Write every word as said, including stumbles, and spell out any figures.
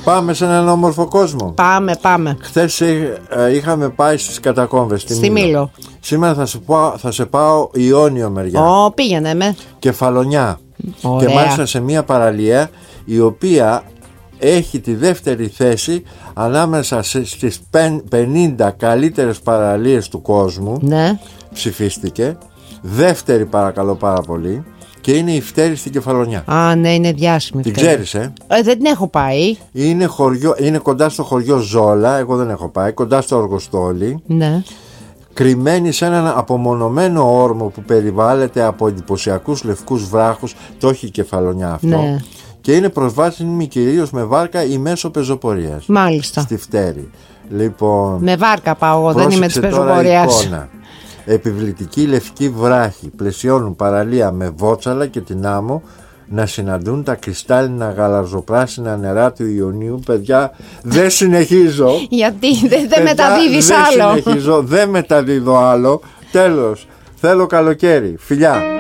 Πάμε σε έναν όμορφο κόσμο. Πάμε, πάμε. Χθες ε, είχαμε πάει στις κατακόμβες στη, στη Μήλο. Μήλο. Σήμερα θα σε, πάω, θα σε πάω Ιόνιο μεριά. Ω, πήγαινε με. Κεφαλονιά. Ωραία. Και μάλιστα σε μια παραλία η οποία έχει τη δεύτερη θέση ανάμεσα στις πενήντα καλύτερες παραλίες του κόσμου. Ναι. Ψηφίστηκε. Δεύτερη, παρακαλώ πάρα πολύ. Και είναι η Φτέρη στην Κεφαλονιά. Α, ναι, είναι διάσημη. Την ξέρεις, ε? ε? Δεν την έχω πάει. Είναι, χωριό, είναι κοντά στο χωριό Ζόλα. Εγώ δεν έχω πάει. Κοντά στο Οργοστόλι. Ναι. Κρυμμένη σε έναν απομονωμένο όρμο που περιβάλλεται από εντυπωσιακούς λευκούς βράχους. Το έχει η Κεφαλονιά αυτό. Ναι. Και είναι προσβάσιμη κυρίως με βάρκα ή μέσω πεζοπορίας. Μάλιστα. Στη Φτέρη. Λοιπόν, με βάρκα πάω εγώ, δεν είμαι της πεζοπορίας. Επιβλητική λευκή βράχη πλαισιώνουν παραλία με Βότσαλα και την άμμο να συναντούν τα κρυστάλλινα γαλαζοπράσινα νερά του Ιωνίου. Παιδιά, δεν συνεχίζω. Γιατί δεν δε μεταδίδεις άλλο. Δεν συνεχίζω, δεν μεταδίδω άλλο. Τέλος, θέλω καλοκαίρι. Φιλιά.